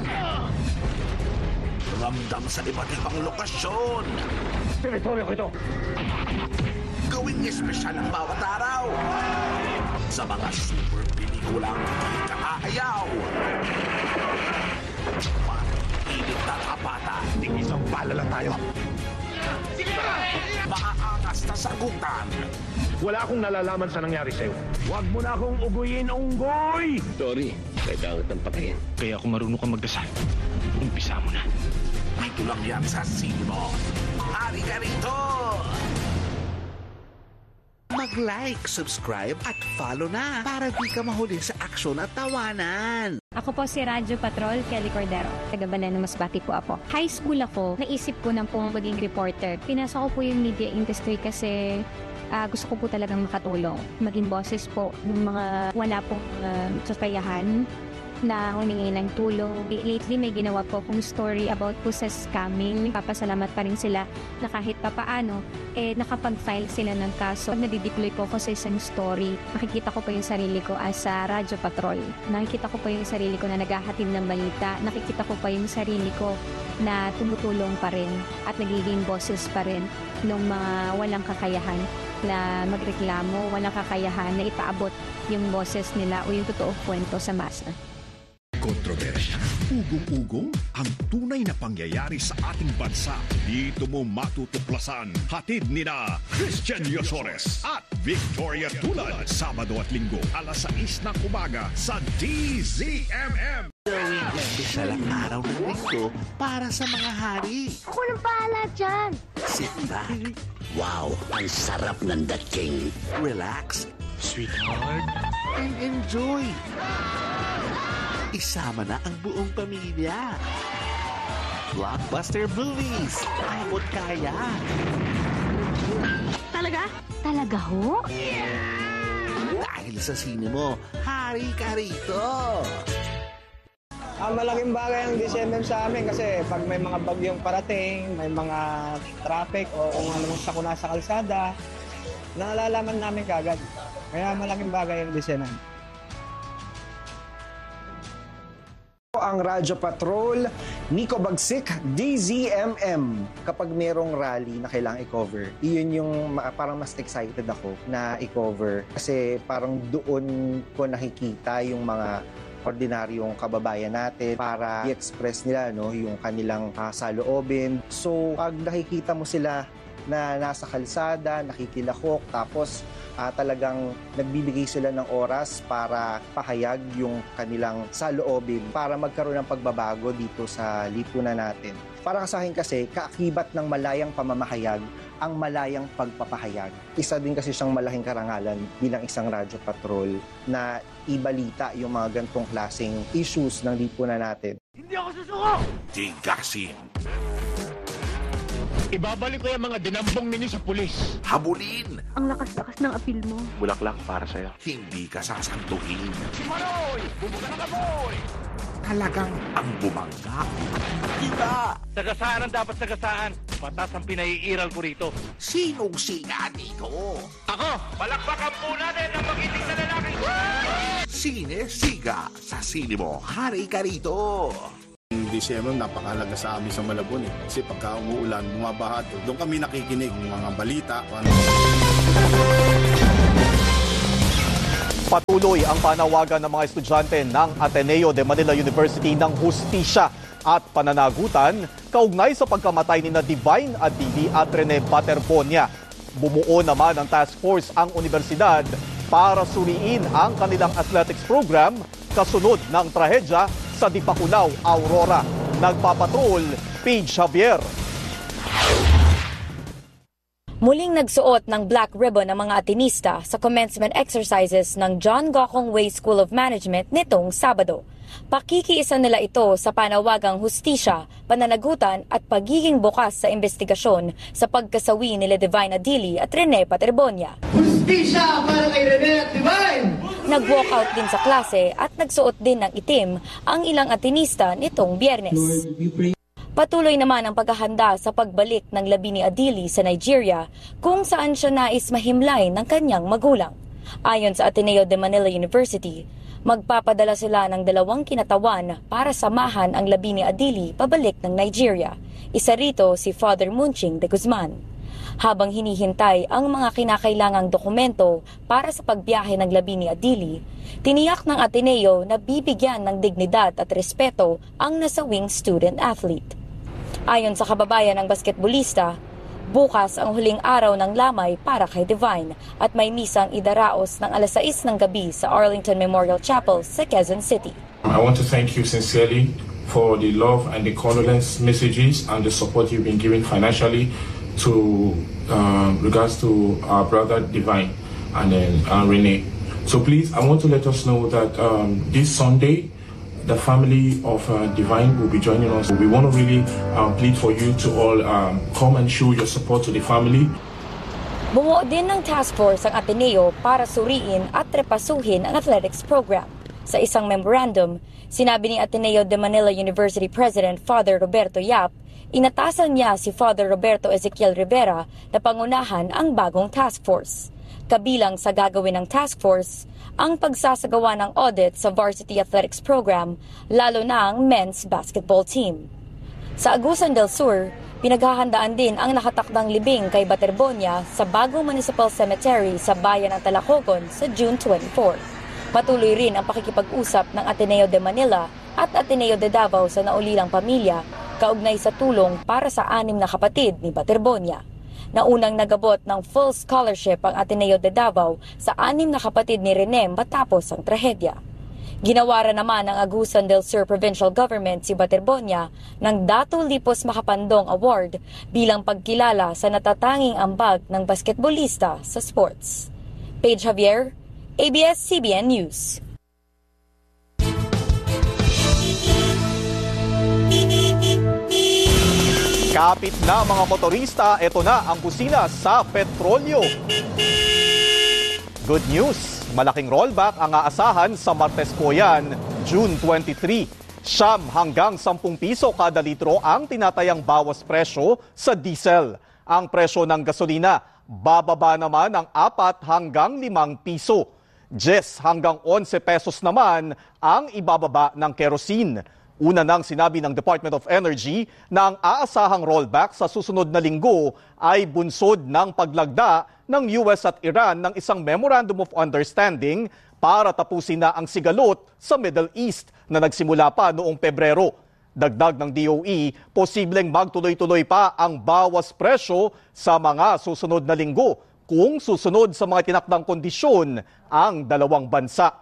Ramdam sa iba't ibang lokasyon. Teritoryo ko ito. Gawing espesyal ang bawat araw. Sa mga super pelikulang di kakaayaw. Init na tapata. Ting isang bala lang tayo. Sige na! Maaangas na sagutan. Wala akong nalalaman sa nangyari sa'yo. Huwag mo na akong uguyin, unggoy! Sorry, kailangan ng patayin. Kaya kung marunong kang magdasal, umpisa mo na. Dito lang yan sa Sinimo. Hari ka rito! Mag-like, subscribe at follow na para di ka mahuli sa aksyon at tawanan. Ako po si Radyo Patrol, Kelly Cordero. Taga Baleno, Masbate po ako. High school ako, naisip ko na po maging reporter. Pinasok ko po yung media industry kasi gusto ko po talagang makatulong. Maging boses po ng mga wala pong kakayahan na humingi ng tulong. Lately, may ginawa po akong story about po sa scamming. Papasalamat pa rin sila na kahit papaano, nakapag-file sila ng kaso. Pag nadideploy po ako sa isang story, nakikita ko po yung sarili ko as a Radyo Patrol. Nakikita ko po yung sarili ko na naghahatid ng balita. Nakikita ko po yung sarili ko na tumutulong pa rin at nagiging boses pa rin ng mga walang kakayahan na magreklamo, walang kakayahan na ipaabot yung boses nila o yung totoong kwento sa masa. Kontrobersya, ugong-ugong, ang tunay na pangyayari sa ating bansa. Dito mo matutuklasan. Hatid nina Christian Yosores at Victoria Tulad. Sabado at Linggo, alas 6 ng umaga sa DZMM. Espesyal ang araw ng linggo para sa mga hari. Ako nang bahala dyan. Sit back. Wow, ang sarap ng dating. Relax, sweetheart, and enjoy. Isama na ang buong pamilya. Blockbuster movies. Abot kaya. Talaga? Talaga ho? Dahil sa sine mo, hari ka rito. Malaking bagay ang DZMM sa amin kasi pag may mga bagyong parating, may mga traffic o kung ano sakuna sa kalsada, nalalaman namin kagad. Kaya malaking bagay ang DZMM. Ang Radyo Patrol, Nico Bagsik, DZMM. Kapag merong rally na kailangang i-cover, iyon yung parang mas excited ako na i-cover. Kasi parang doon ko nakikita yung mga ordinaryong kababayan natin para i-express nila yung kanilang saloobin. So, pag nakikita mo sila na nasa kalsada, nakikilahok, tapos talagang nagbibigay sila ng oras para pahayag yung kanilang saloobin para magkaroon ng pagbabago dito sa lipunan natin. Para sa akin kasi, kaakibat ng malayang pamamahayag ang malayang pagpapahayag. Isa din kasi siyang malaking karangalan bilang isang Radyo Patrol na ibalita yung mga ganitong klaseng issues ng lipunan natin. Hindi ako susuko! Tigasin! Ibabalik ko yung mga dinambong ninyo sa pulis. Habulin! Ang lakas-lakas ng apil mo. Bulaklak para sa'yo. Hindi ka sasantuhin. Si Maroy! Bumuka ng kaboy! Talagang ang bumangga. Iba! Sagasaan ang dapat sagasaan. Patas ang pinaiiral ko rito. Sinong sina dito? Ako! Palakpakan po natin ang magiting na lalaki! Sine Siga sa Sinimo. Hari ka rito! DZMM napakahalaga sa amin sa Malabon kasi pagka umuulan, bumabaha doon kami nakikinig ng mga balita. Patuloy ang panawagan ng mga estudyante ng Ateneo de Manila University ng hustisya at pananagutan kaugnay sa pagkamatay ni Divine Adili at Rene Baterbonia. Bumuo naman ang task force ang universidad para suriin ang kanilang athletics program kasunod ng trahedya sa Dipaculaw, Aurora. Nagpapatrol, Paige Javier. Muling nagsuot ng black ribbon ang mga Atenista sa commencement exercises ng John Gokong Way School of Management nitong Sabado. Pakikiisa nila ito sa panawagang hustisya, pananagutan at pagiging bukas sa investigasyon sa pagkasawi nila Divine Adili at Rene Paterbonia. Hustisya para kay Rene at Divine! Nag-walkout din sa klase at nagsuot din ng itim ang ilang atinista nitong Biyernes. Patuloy naman ang paghahanda sa pagbalik ng labi ni Adili sa Nigeria kung saan siya nais mahimlay ng kanyang magulang. Ayon sa Ateneo de Manila University, magpapadala sila ng 2 kinatawan para samahan ang labi ni Adili pabalik ng Nigeria. Isa rito si Father Munching de Guzman. Habang hinihintay ang mga kinakailangang dokumento para sa pagbiyahe ng labi ni Adili, tiniyak ng Ateneo na bibigyan ng dignidad at respeto ang nasawing student-athlete. Ayon sa kababayan ng basketbolista, bukas ang huling araw ng lamay para kay Divine at may misang idaraos ng 6:00 ng gabi sa Arlington Memorial Chapel sa Quezon City. I want to thank you sincerely for the love and the condolence messages and the support you've been giving financially to regards to our brother Divine and then Rene. So please, I want to let us know that this Sunday, the family of Divine will be joining us. We want to really plead for you to all come and show your support to the family. Bumuo din ng task force ang Ateneo para suriin at repasuhin ang athletics program. Sa isang memorandum, sinabi ni Ateneo de Manila University President Father Roberto Yap, inatasan niya si Father Roberto Ezequiel Rivera na pangunahan ang bagong task force. Kabilang sa gagawin ng task force, ang pagsasagawa ng audit sa varsity athletics program, lalo na ang men's basketball team. Sa Agusan del Sur, pinaghahandaan din ang nakatakdang libing kay Paterbonia sa bagong municipal cemetery sa bayan ng Talacogon sa June 24. Patuloy rin ang pakikipag-usap ng Ateneo de Manila at Ateneo de Davao sa naulilang pamilya, kaugnay sa tulong para sa 6 na kapatid ni Paterbonia. Naunang nagabot ng full scholarship ang Ateneo de Davao sa 6 na kapatid ni Rene matapos ang trahedya. Ginawara naman ng Agusan del Sur Provincial Government si Paterbonia ng Dato Lipos Makapandong Award bilang pagkilala sa natatanging ambag ng basketbolista sa sports. Paige Javier, ABS-CBN News. Kapit na mga motorista, ito na ang kusina sa petrolyo. Good news, malaking rollback ang aasahan sa Martes po yan, June 23. 9 hanggang 10 piso kada litro ang tinatayang bawas presyo sa diesel. Ang presyo ng gasolina, bababa naman ng 4 hanggang 5 piso. 10 hanggang 11 pesos naman ang ibababa ng kerosene. Una nang sinabi ng Department of Energy na ang aasahang rollback sa susunod na linggo ay bunsod ng paglagda ng US at Iran ng isang Memorandum of Understanding para tapusin na ang sigalot sa Middle East na nagsimula pa noong Pebrero. Dagdag ng DOE, posibleng magtuloy-tuloy pa ang bawas presyo sa mga susunod na linggo kung susunod sa mga tinakdang kondisyon ang dalawang bansa.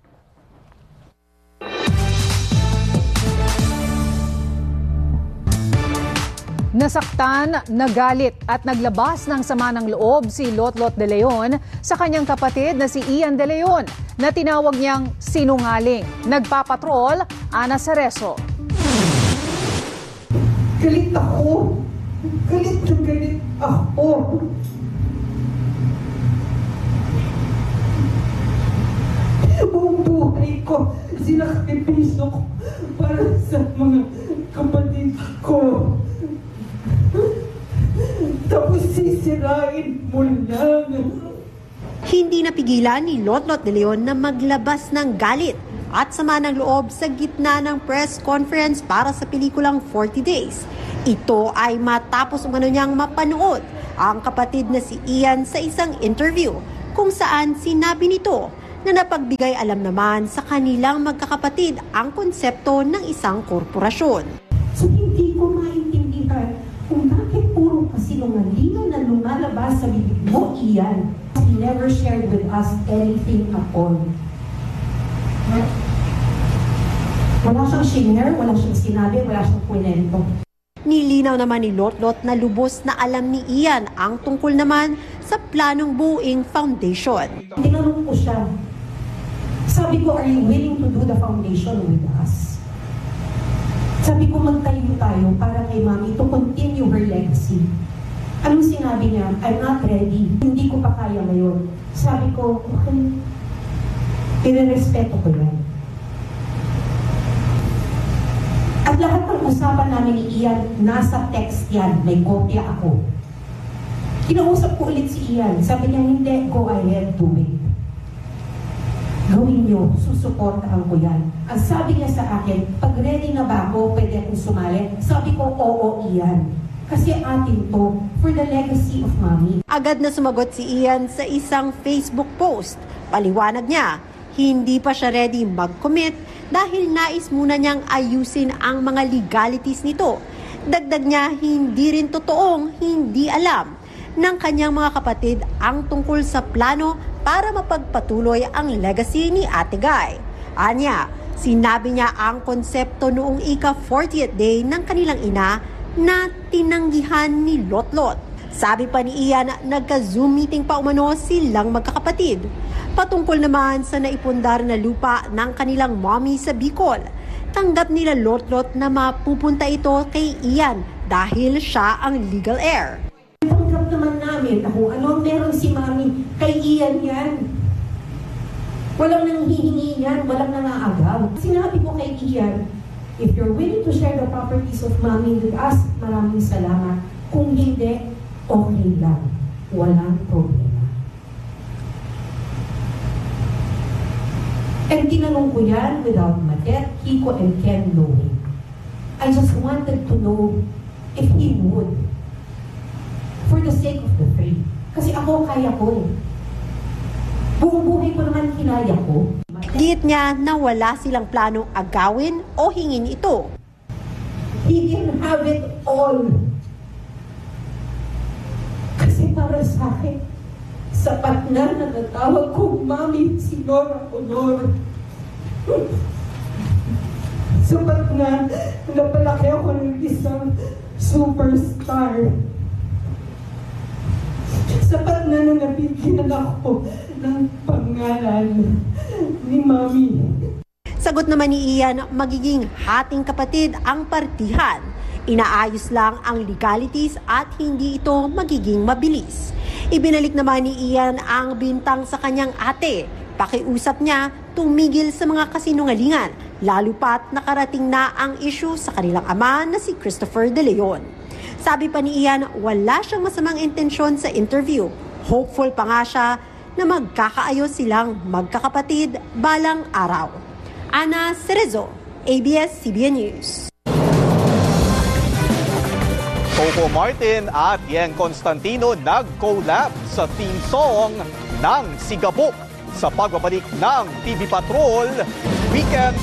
Nasaktan, nagalit at naglabas ng sama ng loob si Lotlot de Leon sa kanyang kapatid na si Ian de Leon na tinawag niyang sinungaling. Nagpapatrol, Ana Cerezo. Galit ako. Galit na galit ako. Buong buhay ko, sinakripiso ko para sa mga kapatid ko. Tapos sisirain mo lang. Hindi napigilan ni Lotlot de Leon na maglabas ng galit at sama ng loob sa gitna ng press conference para sa pelikulang 40 Days. Ito ay matapos umano niyang mapanood ang kapatid na si Ian sa isang interview kung saan sinabi nito na napagbigay alam naman sa kanilang magkakapatid ang konsepto ng isang korporasyon. So hindi ko maintindihan kung bakit puro kasinungalingan na lumalabas sa bibig mo, Ian. He never shared with us anything at all. Wala siyang share, wala siyang sinabi, wala siyang kwento. Nilinaw naman ni Lotlot na lubos na alam ni Ian ang tungkol naman sa planong buuing foundation. Tinanong ko siya, Sabi ko, are you willing to do the foundation with us? Sabi ko, magtayo tayo para kay Mami to continue her legacy. Anong sinabi niya? I'm not ready. Hindi ko pa kaya ngayon. Sabi ko, okay. Irerespeto ko yan. At lahat ng usapan namin ni Ian, nasa text yan. May kopya ako. Kinausap ko ulit si Ian. Sabi niya, hindi, go ahead, do it. Gawin niyo, susuportahan ko yan. Ang sabi niya sa akin, pag ready na ba ako, pwede akong sumali? Sabi ko, oo, Ian. Kasi atin to, for the legacy of Mommy. Agad na sumagot si Ian sa isang Facebook post. Paliwanag niya, hindi pa siya ready mag-commit dahil nais muna niyang ayusin ang mga legalities nito. Dagdag niya, hindi rin totoong hindi alam ng kanyang mga kapatid ang tungkol sa plano para mapagpatuloy ang legacy ni Ate Guy. Anya, sinabi niya ang konsepto noong ika-40th day ng kanilang ina na tinanggihan ni Lotlot. Sabi pa ni Ian, nagka-Zoom meeting pa umano silang magkakapatid. Patungkol naman sa naipundar na lupa ng kanilang mommy sa Bicol. Tanggap nila Lotlot na mapupunta ito kay Ian dahil siya ang legal heir. Tanggap naman namin na kung ano meron si Mami, kay Ian yan. Walang nanghihingi yan, walang nangaagaw. Sinabi ko kay Ian, if you're willing to share the properties of Mami with us, maraming salamat. Kung hindi, okay lang. Walang problema. And tinanong ko yan without Matet, Kiko, and Ken knowing. I just wanted to know if he would. For the sake of the three. Kasi ako, kaya ko eh. Buong buhay ko naman kinaya ko. Diit niya na wala silang planong agawin o hingin ito. He can have it all. Kasi para sa akin, sapat na natatawag kong Mami si Nora Honor. Sapat na napalaki ako ng isang superstar. Sapat na nabigyan ako ng pangalan ni Mami. Sagot naman ni Ian, magiging hating kapatid ang partihan. Inaayos lang ang legalities at hindi ito magiging mabilis. Ibinalik naman ni Ian ang bintang sa kanyang ate. Pakiusap niya tumigil sa mga kasinungalingan, lalo pat nakarating na ang issue sa kanilang ama na si Christopher De Leon. Sabi pa ni Ian, wala siyang masamang intensyon sa interview. Hopeful pa nga siya na magkakaayos silang magkakapatid balang araw. Ana Cerezo, ABS-CBN News. Coco Martin at Yen Constantino nag-collab sa theme song ng Sigabok sa pagbabalik ng TV Patrol Weekend.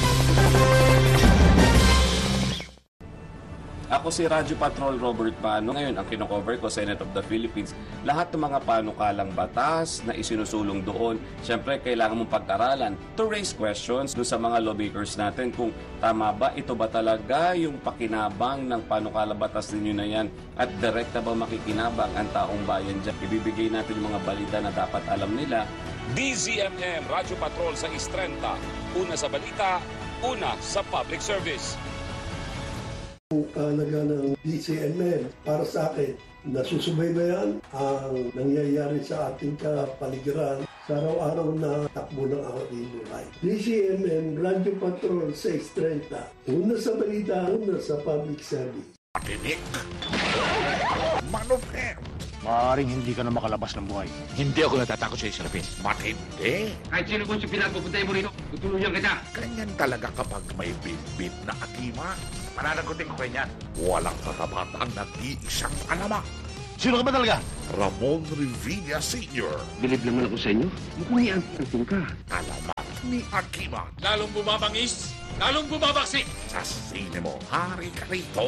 Ako si Radyo Patrol Robert Pano. Ngayon, ang kinocover ko, Senate of the Philippines. Lahat ng mga panukalang batas na isinusulong doon, syempre, kailangan mong pag-aralan to raise questions doon sa mga lawmakers natin kung tama ba, ito ba talaga yung pakinabang ng panukalang batas ninyo na yan at direkta ba makikinabang ang taong bayan dyan. Ibibigay natin yung mga balita na dapat alam nila. DZMM Radyo Patrol sa Istrenta. Una sa balita, una sa public service. Kahalaga ng DZMM para sa akin, nasusubaybayan ang nangyayari sa ating kapaligiran sa araw-araw na takbo ng aking buhay. DZMM Radyo Patrol sa Istrenta. Una sa balita, una sa public service. Patinik! Manufem! Maaaring hindi ka na makalabas ng buhay. Hindi ako natatakot sa Israel. Matindi. Kahit sino kung pinapupuntay mo rito, tutuluyan kita. Ganyan talaga kapag may bit-bit na akima. Pananagutin ko kanyan. Walang katapat ang nag-iisang alamak. Sino ka ba talaga? Ramon Revilla Sr. Bilib naman ako sa inyo. Mukhang ianting ka. Alamak ni Akima. Lalong bumabangis, lalong bumabaksik. Sa sine mo, hari ka rito.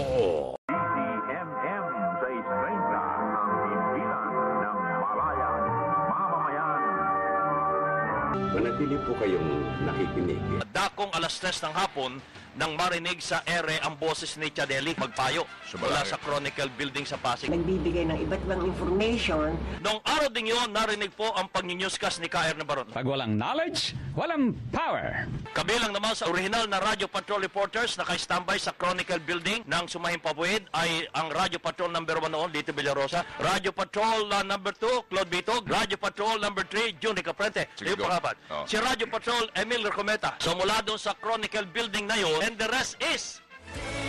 Manatili po kayong nakikinig. Dakong alas 3 ng hapon nang marinig sa ere ang boses ni Chadeli magpayo mula sa Chronicle Building sa Pasig. Nagbibigay ng iba't ibang information. Noong araw din yun, narinig po ang pag-newscast ni K.R. Nabaron. Pag walang knowledge, walang power. Kabilang naman sa original na Radio Patrol reporters na naka-standby sa Chronicle Building ng Sumahing Pabuid ay ang Radio Patrol number 1 noon, Lito Villarosa, Radio Patrol number 2, Claude Bitog, Radio Patrol number 3, June Caprente. Sige, si Radio Patrol, Emil Recometa. So mula doon sa Chronicle Building na yun, and the rest is